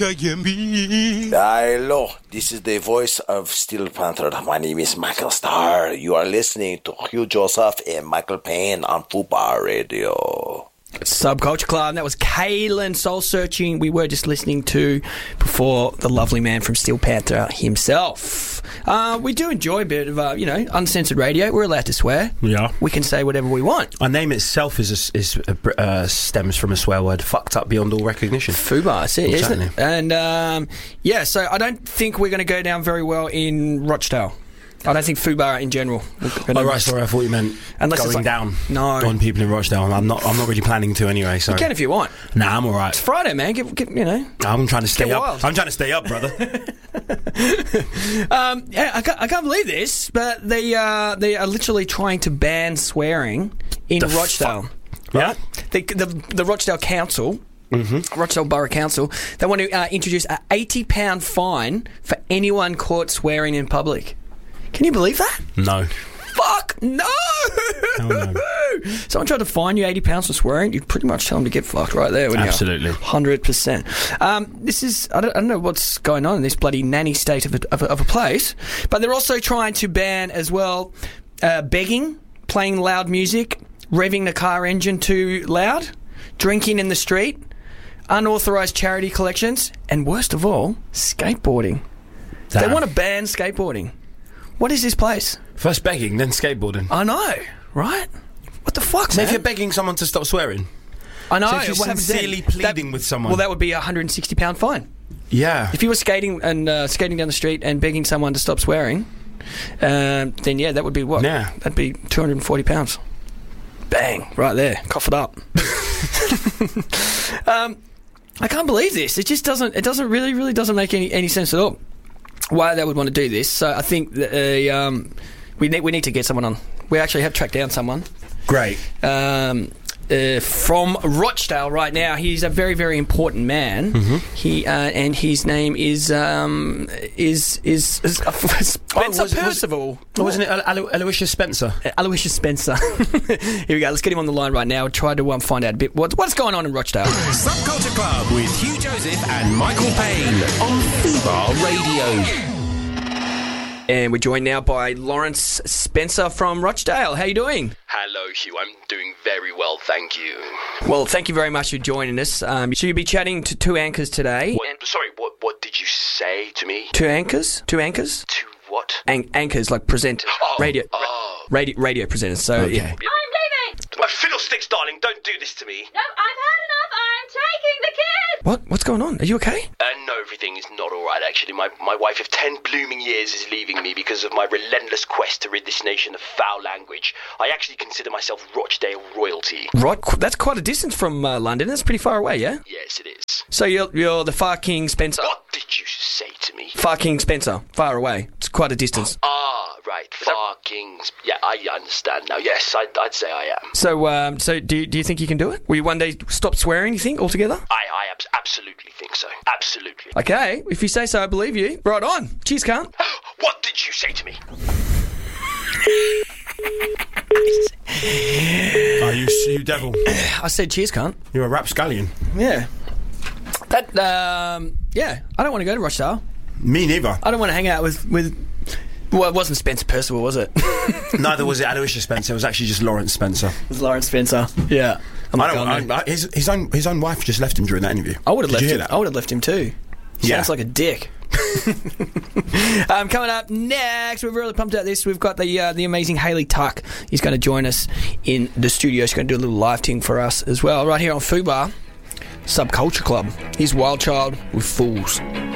Hello, this is the voice of Steel Panther. My name is Michael Starr. You are listening to Hugh Joseph and Michael Payne on Fubar Radio. Subculture Club. That was Kalen Soul Searching. We were just listening to before the lovely man from Steel Panther himself. We do enjoy a bit of, uncensored radio. We're allowed to swear. Yeah. We can say whatever we want. Our name itself stems from a swear word, fucked up beyond all recognition. Fubar, that's it, exactly. Isn't it? And, so I don't think we're going to go down very well in Rochdale. I don't think Fubar in general. Oh, right, sorry, I thought you meant going down on people in Rochdale. I'm not really planning to anyway. So you can if you want. Nah, I'm all right. It's Friday, man. I'm trying to stay up. Wild. I'm trying to stay up, brother. I can't believe this, but they are literally trying to ban swearing in Rochdale. Yeah? The Rochdale Council... Mm-hmm. Rochdale Borough Council, they want to introduce an £80 fine for anyone caught swearing in public. Can you believe that? No. Fuck no! Hell no. Someone tried to fine you £80 for swearing, you'd pretty much tell them to get fucked right there, wouldn't Absolutely. you? 100%. This is... I don't know what's going on in this bloody nanny state of a place, but they're also trying to ban as well begging, playing loud music, revving the car engine too loud, drinking in the street, unauthorised charity collections, and worst of all, skateboarding. They want to ban skateboarding. What is this place? First begging, then skateboarding. I know, right? What the fuck, so man? if you're begging someone to stop swearing? I know. So if you're sincerely pleading with someone? Well, that would be a £160 fine. Yeah. If you were skating down the street and begging someone to stop swearing, then yeah, that would be what? Yeah. That'd be £240. Bang, right there. Cough it up. I can't believe this. It just doesn't. It doesn't really doesn't make any sense at all. Why they would want to do this? So I think that, we need to get someone on. We actually have tracked down someone. Great. From Rochdale right now. He's a very, very important man. Mm-hmm. He and his name is Spencer Percival. Wasn't it Aloysius Spencer? Aloysius Spencer. Here we go. Let's get him on the line right now. Try to find out a bit what's going on in Rochdale. Subculture Club with Hugh Joseph and Michael Payne on Fubar Radio. And we're joined now by Lawrence Spencer from Rochdale. How are you doing? Hello, Hugh. I'm doing very well, thank you. Well, thank you very much for joining us. So you'll be chatting to two anchors today. What did you say to me? Two anchors? Two anchors? Two what? Anchors, like present radio presenters. So okay. Yeah. I'm leaving! My fiddlesticks, darling, don't do this to me. No, I've had enough. I'm taking the kids! What's going on? Are you okay? No, everything is not all right, actually. My wife of 10 blooming years is leaving me because of my relentless quest to rid this nation of foul language. I actually consider myself Rochdale royalty. Right, that's quite a distance from London. That's pretty far away, yeah? Yes, it is. So you're the Far King Spencer. What did you say to me? Far King Spencer, far away. It's quite a distance. Right, Far Kings. Yeah, I understand now. Yes, I'd say I am. So do you think you can do it? Will you one day stop swearing, you think, altogether? I absolutely think so. Absolutely. Okay, if you say so, I believe you. Right on. Cheers, cunt. What did you say to me? You devil. I said cheers, cunt. You're a rapscallion. Yeah. I don't want to go to Rochdale. Me neither. I don't want to hang out with well, it wasn't Spencer Percival, was it? Neither was it Aloysius Spencer. It was actually just Lawrence Spencer. It was Lawrence Spencer. Yeah. His own wife just left him during that interview. I would have left him. I would have left him too. Sounds like a dick. Coming up next, we're really pumped about this. We've got the amazing Hayley Tuck. He's going to join us in the studio. She's going to do a little live thing for us as well, right here on Fubar Subculture Club. He's Wild Child with Fools.